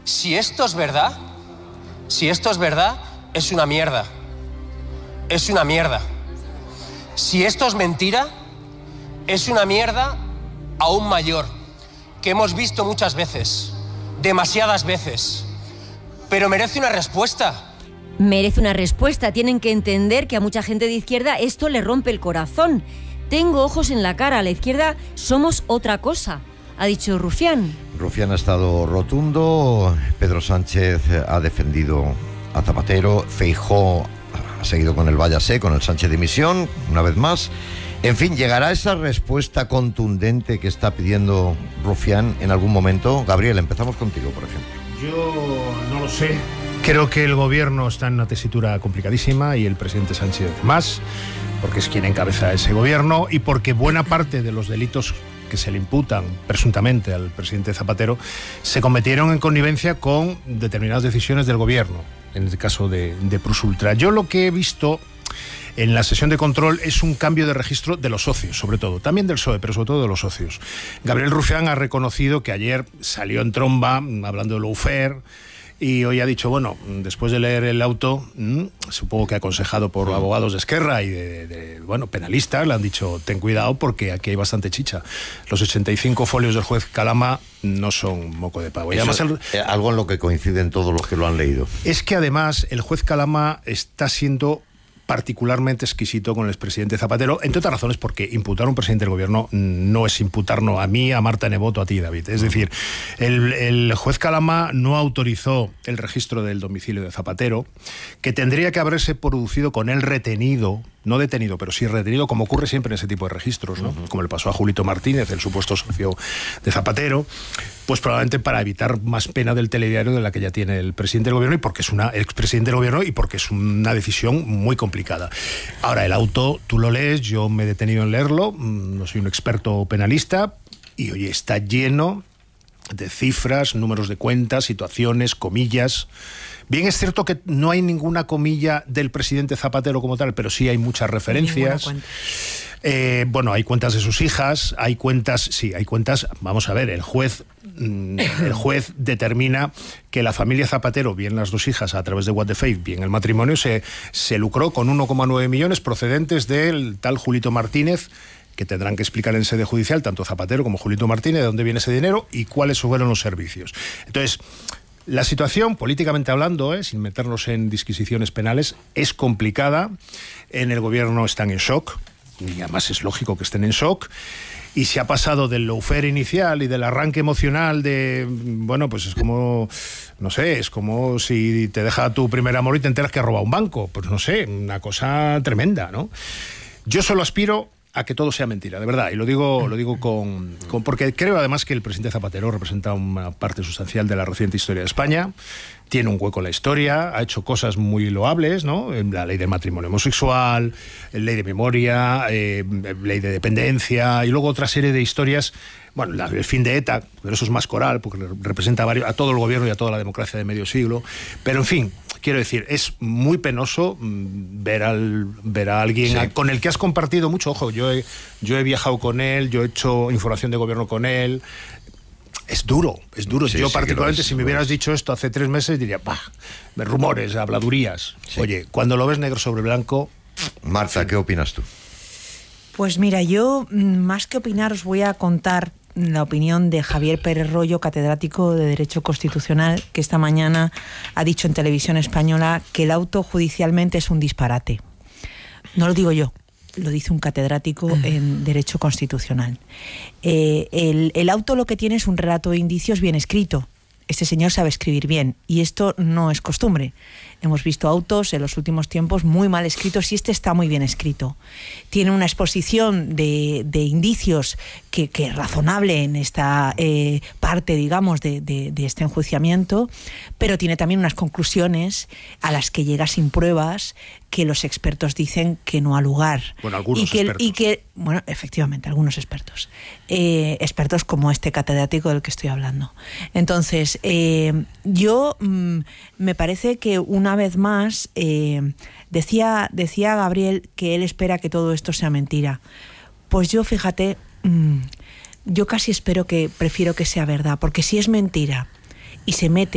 Si esto es verdad, es una mierda. Es una mierda. Si esto es mentira, es una mierda aún mayor, que hemos visto muchas veces, demasiadas veces. Pero merece una respuesta. Merece una respuesta. Tienen que entender que a mucha gente de izquierda esto le rompe el corazón. Tengo ojos en la cara. A la izquierda somos otra cosa, ha dicho Rufián. Rufián ha estado rotundo. Pedro Sánchez ha defendido a Zapatero. Feijóo ha seguido con el váyase, con el Sánchez dimisión, una vez más. En fin, ¿llegará esa respuesta contundente que está pidiendo Rufián en algún momento? Gabriel, empezamos contigo, por ejemplo. Yo no lo sé. Creo que el gobierno está en una tesitura complicadísima y el presidente Sánchez más, porque es quien encabeza ese gobierno y porque buena parte de los delitos que se le imputan presuntamente al presidente Zapatero se cometieron en connivencia con determinadas decisiones del gobierno, en el caso de Prusultra. Yo lo que he visto en la sesión de control es un cambio de registro de los socios, sobre todo, también del PSOE, pero sobre todo de los socios. Gabriel Rufián ha reconocido que ayer salió en tromba hablando de lawfare y hoy ha dicho, bueno, después de leer el auto, supongo que aconsejado por abogados de Esquerra y de penalistas, le han dicho, ten cuidado porque aquí hay bastante chicha. Los 85 folios del juez Calama no son moco de pavo. Y además, algo en lo que coinciden todos los que lo han leído. Es que además el juez Calama está siendo particularmente exquisito con el expresidente Zapatero, entre otras razones porque imputar a un presidente del gobierno no es imputarnos a mí, a Marta Neboto, a ti, David. Es decir, el juez Calama no autorizó el registro del domicilio de Zapatero, que tendría que haberse producido con él retenido, no detenido, pero sí retenido, como ocurre siempre en ese tipo de registros, ¿no? Como le pasó a Julito Martínez, el supuesto socio de Zapatero, pues probablemente para evitar más pena del telediario de la que ya tiene el presidente del gobierno y porque es una expresidente del gobierno y porque es una decisión muy complicada. Ahora, el auto, tú lo lees, yo me he detenido en leerlo, no soy un experto penalista y oye, está lleno de cifras, números de cuentas, situaciones, comillas. Bien, es cierto que no hay ninguna comilla del presidente Zapatero como tal, pero sí hay muchas referencias. Hay cuentas de sus hijas, hay cuentas, vamos a ver, el juez determina que la familia Zapatero, bien las dos hijas a través de What the Faith, bien el matrimonio, se lucró con 1,9 millones procedentes del tal Julito Martínez, que tendrán que explicar en sede judicial, tanto Zapatero como Julito Martínez, de dónde viene ese dinero y cuáles fueron los servicios. Entonces, la situación, políticamente hablando, sin meternos en disquisiciones penales, es complicada. En el gobierno están en shock, y además es lógico que estén en shock. Y se ha pasado del lawfare inicial y del arranque emocional de, pues es como, no sé, es como si te deja tu primer amor y te enteras que ha robado un banco. Pues no sé, una cosa tremenda, ¿no? Yo solo aspiro a que todo sea mentira, de verdad, y lo digo porque creo además que el presidente Zapatero representa una parte sustancial de la reciente historia de España, tiene un hueco en la historia, ha hecho cosas muy loables, ¿no? La ley del matrimonio homosexual, ley de memoria, ley de dependencia, y luego otra serie de historias. Bueno, el fin de ETA, pero eso es más coral, porque representa a todo el gobierno y a toda la democracia de medio siglo. Pero, en fin, quiero decir, es muy penoso ver a alguien con el que has compartido mucho. Ojo, yo he viajado con él, yo he hecho información de gobierno con él. Es duro. Sí, yo particularmente, si me hubieras dicho esto hace 3 meses, diría, rumores, habladurías. Sí. Oye, cuando lo ves negro sobre blanco... Marta, ¿qué opinas tú? Pues mira, yo más que opinar os voy a contar la opinión de Javier Pérez Royo, catedrático de Derecho Constitucional, que esta mañana ha dicho en Televisión Española que el auto judicialmente es un disparate. No lo digo yo, lo dice un catedrático en Derecho Constitucional. El auto lo que tiene es un relato de indicios bien escrito. Este señor sabe escribir bien y esto no es costumbre. Hemos visto autos en los últimos tiempos muy mal escritos y este está muy bien escrito. Tiene una exposición de indicios que es razonable en esta parte, digamos, de este enjuiciamiento, pero tiene también unas conclusiones a las que llega sin pruebas, que los expertos dicen que no ha lugar. Bueno, algunos expertos. Bueno, efectivamente, algunos expertos. Expertos como este catedrático del que estoy hablando. Entonces, yo me parece que una vez más decía Gabriel que él espera que todo esto sea mentira. Pues yo, fíjate, yo casi prefiero que sea verdad, porque si es mentira y se mete